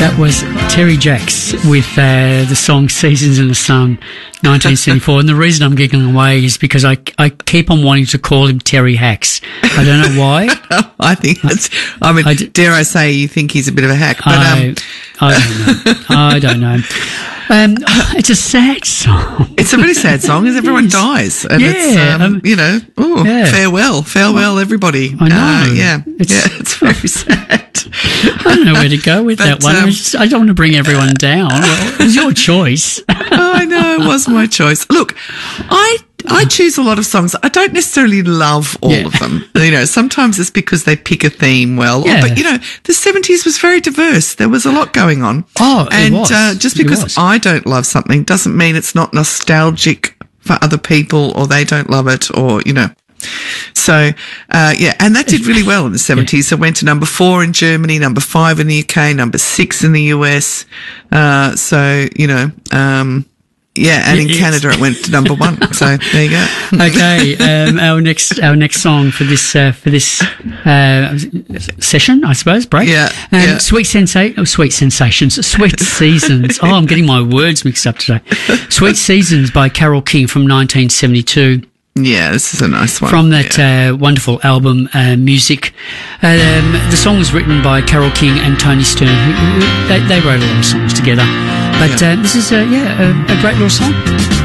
That was Terry Jacks with the song Seasons in the Sun, 1974. And the reason I'm giggling away is because I keep on wanting to call him Terry Hacks. I don't know why. I think that's, dare I say you think he's a bit of a hack. But, I don't know. It's a sad song. It's a really sad song as everyone dies. And it's, farewell everybody. I know. It's very sad. I don't know where to go with that one. I don't want to bring everyone down. Well, it was your choice. I know, it was my choice. Look, I choose a lot of songs. I don't necessarily love all of them. Sometimes it's because they pick a theme well. Yeah. But, the 70s was very diverse. There was a lot going on. Oh, and just because I don't love something doesn't mean it's not nostalgic for other people or they don't love it or, So, and that did really well in the 70s. So it went to number 4 in Germany, number 5 in the UK, number 6 in the US. And in Canada it went to number 1. So there you go. Okay, our next song for this session, I suppose, break. Sweet Sensations, Sweet Seasons. Oh, I'm getting my words mixed up today. Sweet Seasons by Carole King from 1972. Yeah, this is a nice one. From that wonderful album, Music. The song was written by Carole King and Tony Stern. They wrote a lot of songs together. But this is, a great little song.